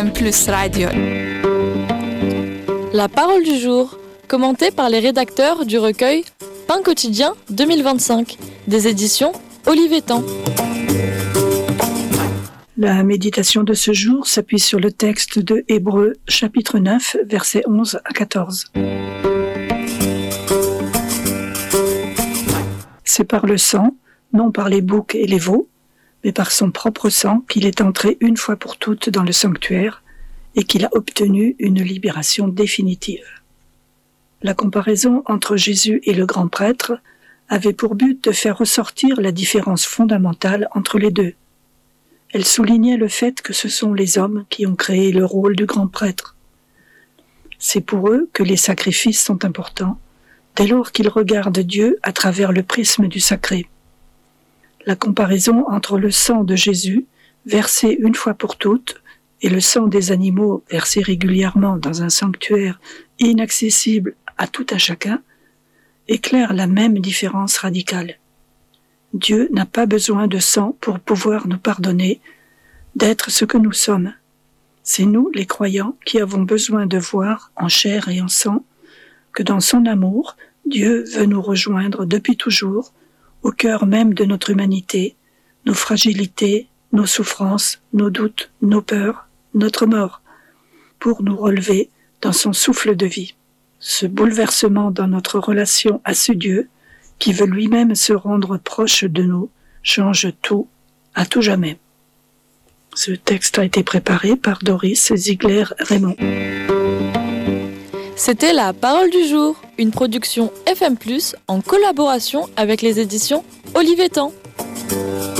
FM+ Radio. La parole du jour, commentée par les rédacteurs du recueil Pain quotidien 2025 des éditions Olivetan. La méditation de ce jour s'appuie sur le texte de Hébreux, chapitre 9, versets 11 à 14. C'est par le sang, non par les boucs et les veaux, mais par son propre sang qu'il est entré une fois pour toutes dans le sanctuaire et qu'il a obtenu une libération définitive. La comparaison entre Jésus et le grand prêtre avait pour but de faire ressortir la différence fondamentale entre les deux. Elle soulignait le fait que ce sont les hommes qui ont créé le rôle du grand prêtre. C'est pour eux que les sacrifices sont importants, dès lors qu'ils regardent Dieu à travers le prisme du sacré. La comparaison entre le sang de Jésus, versé une fois pour toutes, et le sang des animaux versé régulièrement dans un sanctuaire inaccessible à tout un chacun, éclaire la même différence radicale. Dieu n'a pas besoin de sang pour pouvoir nous pardonner, d'être ce que nous sommes. C'est nous, les croyants, qui avons besoin de voir, en chair et en sang, que dans son amour, Dieu veut nous rejoindre depuis toujours, au cœur même de notre humanité, nos fragilités, nos souffrances, nos doutes, nos peurs, notre mort, pour nous relever dans son souffle de vie. Ce bouleversement dans notre relation à ce Dieu, qui veut lui-même se rendre proche de nous, change tout, à tout jamais. Ce texte a été préparé par Doris Ziegler-Raymond. C'était la parole du jour, une production FM+, en collaboration avec les éditions Olivetan.